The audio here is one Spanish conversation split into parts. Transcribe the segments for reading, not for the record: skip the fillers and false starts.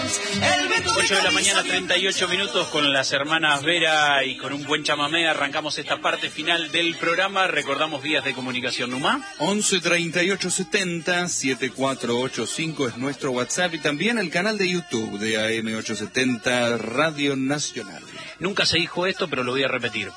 8 de la mañana, 38 minutos, con las hermanas Vera y con un buen chamamé arrancamos esta parte final del programa. Recordamos vías de comunicación, Numa. 11 38 70 7485 es nuestro WhatsApp y también el canal de YouTube de AM870 Radio Nacional. Nunca se dijo esto, pero lo voy a repetir.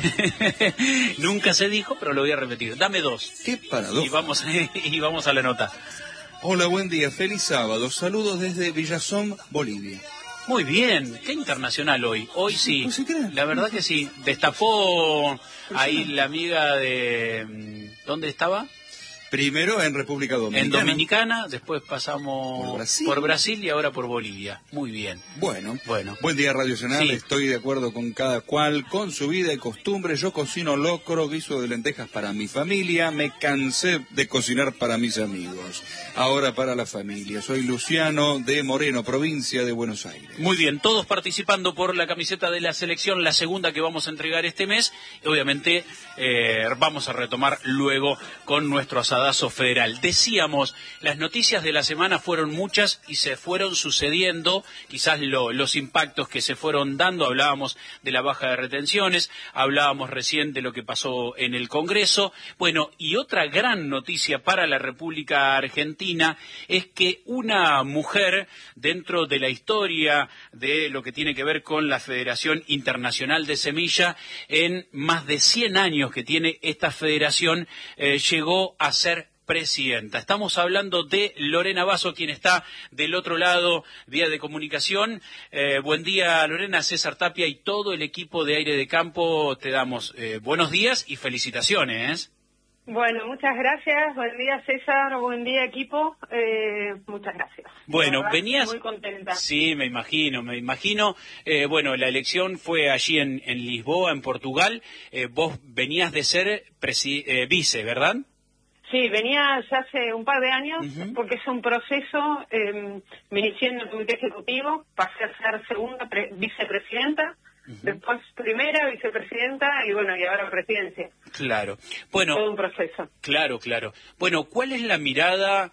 Nunca se dijo, pero lo voy a repetir. Dame dos. Qué paradoja. Y vamos a la nota. Hola, buen día, feliz sábado. Saludos desde Villazón, Bolivia. Muy bien, qué internacional hoy. Hoy sí, la verdad que sí. Destapó ahí la amiga de... ¿Dónde estaba? Primero en República Dominicana. En Dominicana, después pasamos por Brasil y ahora por Bolivia. Muy bien. Bueno. Buen día, Radio Nacional. Sí. Estoy de acuerdo con cada cual, con su vida y costumbre. Yo cocino locro, guiso de lentejas para mi familia. Me cansé de cocinar para mis amigos. Ahora para la familia. Soy Luciano de Moreno, provincia de Buenos Aires. Muy bien, todos participando por la camiseta de la selección, la segunda que vamos a entregar este mes. Obviamente vamos a retomar luego con nuestro asado federal. Decíamos, las noticias de la semana fueron muchas y se fueron sucediendo, quizás los impactos que se fueron dando. Hablábamos de la baja de retenciones, hablábamos recién de lo que pasó en el Congreso. Bueno, y otra gran noticia para la República Argentina es que una mujer dentro de la historia de lo que tiene que ver con la Federación Internacional de Semilla, en más de 100 años que tiene esta federación, llegó a ser presidenta. Estamos hablando de Lorena Basso, quien está del otro lado, vía de comunicación. Buen día, Lorena. César Tapia y todo el equipo de Aire de Campo te damos buenos días y felicitaciones. Bueno, muchas gracias. Buen día, César. Buen día, equipo. Muchas gracias. Bueno, venías... Muy contenta. Sí, me imagino. Bueno, la elección fue allí en Lisboa, en Portugal. Vos venías de ser vice, ¿verdad? Sí, venía ya hace un par de años, porque es un proceso. Me inicié en el comité ejecutivo, pasé a ser segunda vicepresidenta, después primera vicepresidenta y bueno, y ahora presidencia. Claro. Bueno, todo un proceso. Claro. Bueno, ¿cuál es la mirada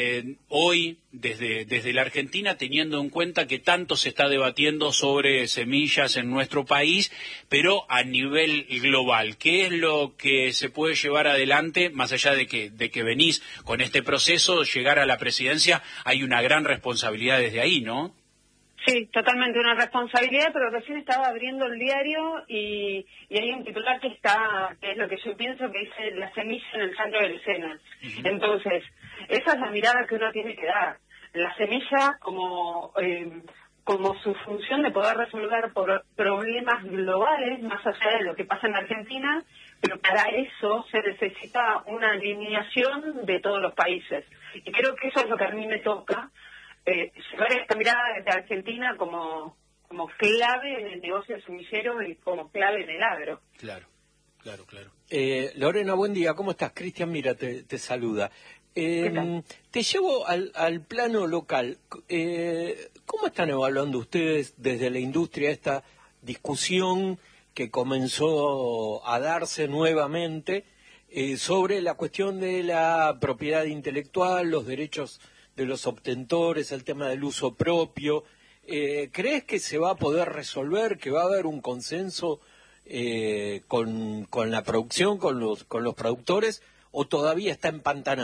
hoy desde la Argentina, teniendo en cuenta que tanto se está debatiendo sobre semillas en nuestro país, pero a nivel global? ¿Qué es lo que se puede llevar adelante, más allá de que venís con este proceso, llegar a la presidencia? Hay una gran responsabilidad desde ahí, ¿no? Sí, totalmente una responsabilidad, pero recién estaba abriendo el diario y hay un titular que es lo que yo pienso, que dice la semilla en el centro de la escena. Entonces, esa es la mirada que uno tiene que dar. La semilla como su función de poder resolver problemas globales, más allá de lo que pasa en Argentina, pero para eso se necesita una alineación de todos los países. Y creo que eso es lo que a mí me toca, llevar esta mirada desde Argentina como clave en el negocio semillero y como clave en el agro. Claro. Lorena, buen día, ¿cómo estás? Cristian Mira te saluda. Te llevo al plano local. ¿Cómo están evaluando ustedes desde la industria esta discusión que comenzó a darse nuevamente sobre la cuestión de la propiedad intelectual, los derechos de los obtentores, el tema del uso propio? ¿Crees que se va a poder resolver, que va a haber un consenso con la producción, con los productores, o todavía está empantanado?